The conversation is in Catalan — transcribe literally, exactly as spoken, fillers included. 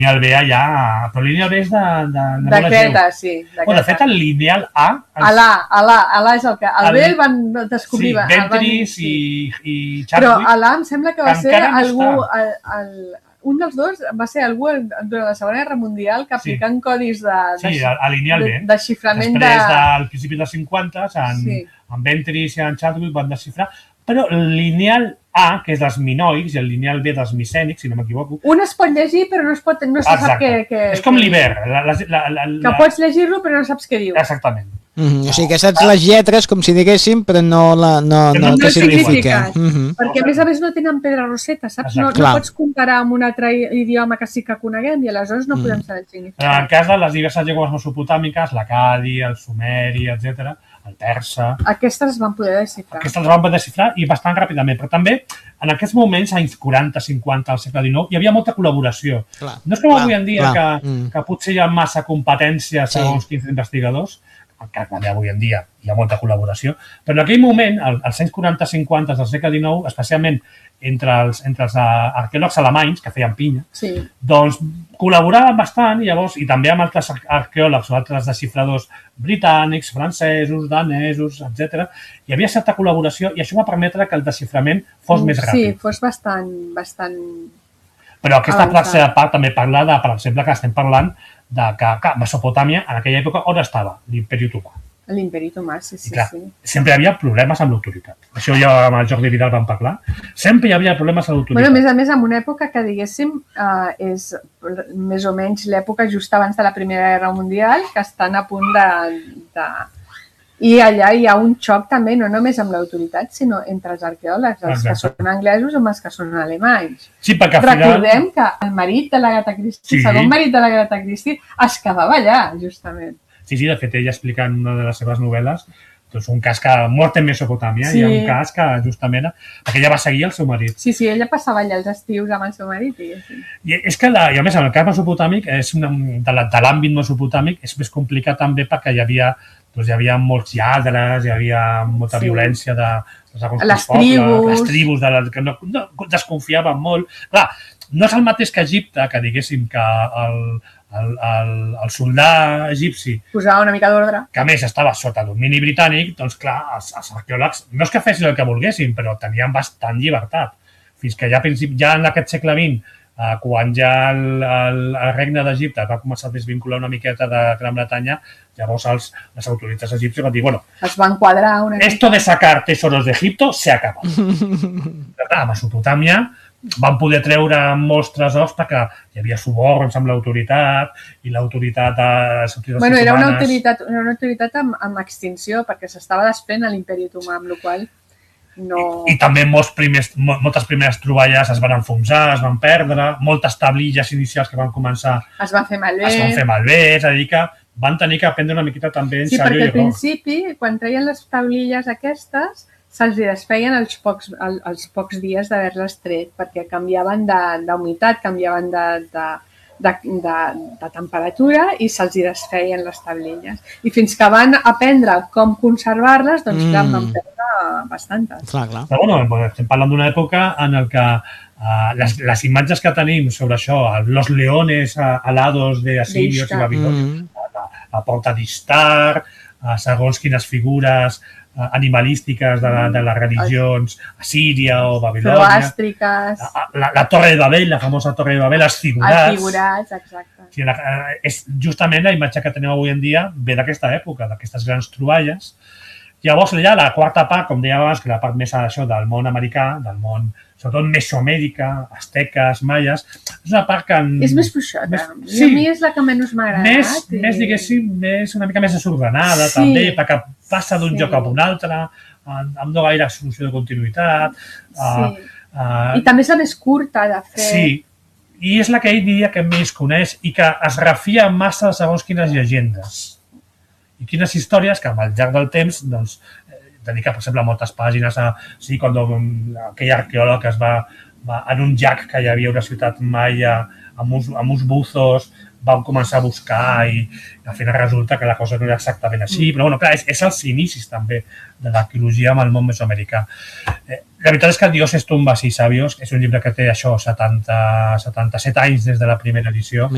lineal B allà, però el lineal B és de... De, de Creta, sí. De, bueno, de fet, el lineal A... Els... A l'A, a l'A, a l'A és el que... El, el B el van descobrir... Sí, Ventris van... i, i Chadwick. Però a l'A em sembla que va que ser no algú... El, el, un dels dos va ser algú durant la Segona Guerra Mundial que aplicant sí. codis de, de, sí, a lineal B. de, de xiframent Després, de... del principi dels cinquanta, en, sí. en Ventris i en Chadwick van desxifrar, però el lineal A, que és dels minoics, i el lineal B dels micènics, si no m'equivoco. Un es pot llegir, però no es, pot, no se sap què... què és com l'hivern. La, la, la, la, que pots llegir-lo, però no saps què diu. Exactament. Mm-hmm. O sigui que saps les lletres, com si diguéssim, però no, la, no, no, no el que significa. Mm-hmm. Perquè, a més a més, no tenen pedra roseta, saps? No, no pots comparar amb un altre idioma que sí que coneguem i aleshores no mm. podem saber el significat. En el cas de les diverses llengües mesopotàmiques, l'acadi, el sumeri, etcètera, el persa... Aquestes es van poder desxifrar. Aquestes es van poder desxifrar i bastant ràpidament, però també en aquests moments, anys quaranta, cinquanta, al segle dinou, hi havia molta col·laboració. Clar, no és com clar, avui en dia que, mm. que potser hi ha massa competència segons sí. quins investigadors, que també avui en dia hi ha molta col·laboració, però en aquell moment, als anys quaranta cinquanta del segle dinou, especialment entre els, entre els arqueòlegs alemanys, que feien pinya, sí. doncs col·laboraven bastant i llavors, i també amb altres arqueòlegs o altres desxifradors britànics, francesos, danesos, etcètera. Hi havia certa col·laboració i això va permetre que el desxiframent fos més ràpid. Sí, fos bastant... bastant... Però aquesta tercera part també parla de, per exemple, que estem parlant de que, que Mesopotàmia, en aquella època, on estava? L'Imperi Otomà. L'Imperi Otomà, sí, sí, clar, sí. Sempre hi havia problemes amb l'autoritat. Això ja amb el Jordi Vidal vam parlar. Sempre hi havia problemes amb l'autoritat. Bueno, a més a més, en una època que, diguéssim, eh, és més o menys l'època just abans de la Primera Guerra Mundial, que estan a punt de... de... I allà hi ha un xoc també, no només amb l'autoritat, sinó entre els arqueòlegs, els Exacte. que són anglesos amb els que són alemanys. Sí, perquè al final... Recordem que el marit de l'Agatha Christie, el sí. segon marit de l'Agatha Christie, es quedava allà, justament. Sí, sí, de fet, ella explica en una de les seves novel·les doncs un cas que mort en Mesopotàmia sí. i un cas que justament... perquè ella va seguir el seu marit. Sí, sí, ella passava allà els estius amb el seu marit. I, sí. I és que, la, i a més, en el cas mesopotàmic, és una, de l'àmbit mesopotàmic, és més complicat també perquè hi havia, doncs, hi havia molts lladres, hi havia molta sí. violència de, de les tribus, les tribus de les, que no, no, desconfiaven molt. Clar, no és el mateix que Egipte, que diguéssim que el, el, el, el soldà egipci posava una mica d'ordre, que a més estava sota domini britànic, doncs clar, els, els arqueòlegs no és que fessin el que volguessin, però tenien bastant llibertat. Fins que ja, ja en aquest segle vint, eh, quan ja el, el, el regne d'Egipte va començar a desvincular una miqueta de Gran Bretanya, llavors els, les autoritats egípcies van dir, bueno, es van quadrar una mica. Esto de sacar tesoros d'Egipto se acaba. A Mesopotàmia van poder treure molts tresors perquè hi havia suborns amb l'autoritat i l'autoritat de les autoritats bueno, era una autoritat, era una autoritat amb, amb extinció perquè s'estava desfent a l'Imperi Otomà, amb la qual no... I, i també molts primers, moltes primeres troballes es van enfonsar, es van perdre, moltes tablilles inicials que van començar es van fer malbé, es van fer malbé, és a dir que van tenir que aprendre una miqueta també en sí, sèrio i error. Sí, perquè al principi, quan treien les tablilles aquestes, se'ls desfeien els pocs, els pocs dies d'haver-les tret, perquè canviaven d'humitat, canviaven de, de, de, de, de temperatura i se'ls desfeien les tablilles. I fins que van aprendre com conservar-les, doncs mm. clar, van perdre bastantes. Clar, clar. Però bueno, estem parlant d'una època en el que uh, les, les imatges que tenim sobre això, los leones alados de Asirios i Babilònia, mm. la, la porta d'Istar, uh, segons quines figures animalístiques de, de les religions assíria o babilònia. Zoroàstriques. La, la, la Torre de Babel, la famosa Torre de Babel, els figurats. Els figurats, exacte. Sí, la, és justament la imatge que tenim avui en dia ve d'aquesta època, d'aquestes grans troballes. Llavors, ja la quarta part, com deia abans, que la part més això del món americà, del món, sobretot Mesoamèrica, asteques, maies, és una part que... En... És més fluixota. Més... Sí. I a mi és la que menys m'ha agradat. Més, i... més, diguéssim, més, una mica més desordenada, sí. també, perquè passa d'un sí. lloc a un altre, amb no gaire solució de continuïtat. Sí. Uh, uh, I també és la més curta de fer. Sí, i és la que ell diria que més coneix i que es refia massa de segons quines llegendes. I quines històries que, al llarg del temps, doncs, dedica, per exemple, moltes pàgines a... Sí, quan aquell arqueòleg es va, va en un llac que hi havia una ciutat maia amb uns, amb uns buzos, van començar a buscar i al final resulta que la cosa no era exactament així. Però, bueno, clar, és, és els inicis també de l'arqueologia amb el món mesoamericà. Eh, la veritat és que Dioses, tumbas y sabios és un llibre que té això, setanta, setanta-set anys des de la primera edició.